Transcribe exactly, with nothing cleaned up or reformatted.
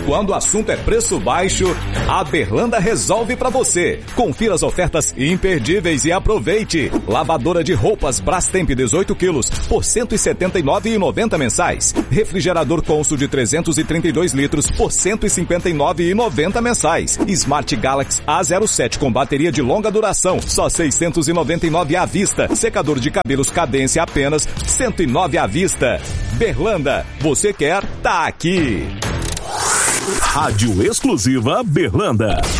quando o assunto é preço baixo, a Berlanda resolve pra você. Confira as ofertas imperdíveis e aproveite. Lavadora de roupas Brastemp dezoito quilos por cento e setenta e nove reais e noventa centavos mensais. Refrigerador Consul de trezentos e trinta e dois litros por cento e cinquenta e nove reais e noventa centavos mensais. Smart Galaxy A zero sete com bateria de longa duração, só seiscentos e noventa e nove reais à vista. Secador de cabelos Cadência apenas cento e nove reais à vista. Berlanda, você quer? Tá aqui. Rádio exclusiva Berlanda.